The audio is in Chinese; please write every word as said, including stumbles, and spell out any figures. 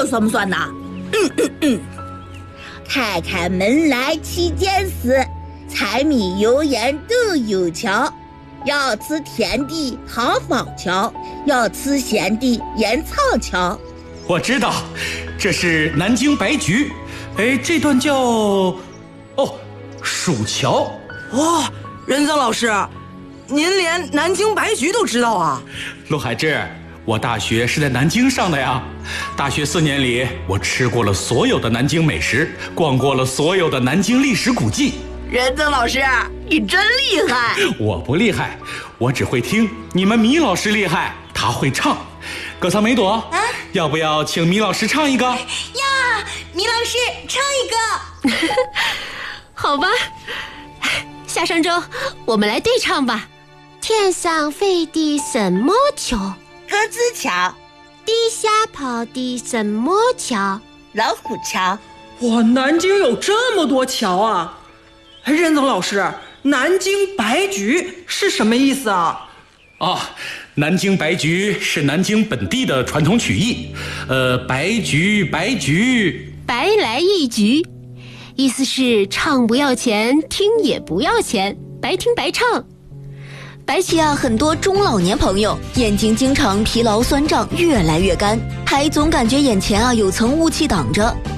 个算不算呢？嗯嗯嗯。开开门来七件事，柴米油盐都有桥。要吃甜的糖坊桥，要吃咸的盐仓桥。 我知道，这是南京白菊。哎，这段叫哦，蜀桥。 哇，任曾老师，您连南京白菊都知道啊？ 陆海志，我大学是在南京上的呀。大学四年里，我吃过了所有的南京美食，逛过了所有的南京历史古迹。 任曾老师，你真厉害！ 我不厉害，我只会听。你们米老师厉害，他会唱。葛桑梅朵，啊，要不要请米老师唱一个？ 呀，米老师唱一个。 好吧，下上周我们来对唱吧。天上飞的什么桥？ 鸽子桥。 地下跑的什么桥？ 老虎桥。 哇，南京有这么多桥啊！哎，任曾老师，南京白菊是什么意思啊？ 哦，南京白菊是南京本地的传统曲艺。呃，白菊白菊， 白来一菊，意思是唱不要钱，听也不要钱，白听白唱。 白起啊，很多中老年朋友眼睛经常疲劳酸胀，越来越干，还总感觉眼前啊有层雾气挡着。